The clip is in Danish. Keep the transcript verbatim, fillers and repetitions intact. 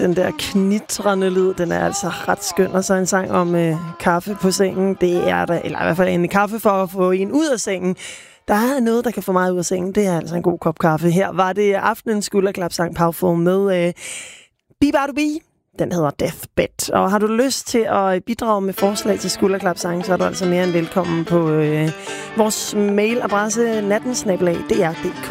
Den der knitrende lyd, den er altså ret skøn. Og så en sang om øh, kaffe på sengen. Det er der, eller i hvert fald en kaffe for at få en ud af sengen. Der er noget, der kan få mig ud af sengen. Det er altså en god kop kaffe. Her var det aftenens skulderklapsang Powerful med øh, Be Bar to Be. Den hedder Deathbed. Og har du lyst til at bidrage med forslag til skulderklapsang, så er du altså mere end velkommen på øh, vores mailadresse nattensnabelag punktum d r punktum d k.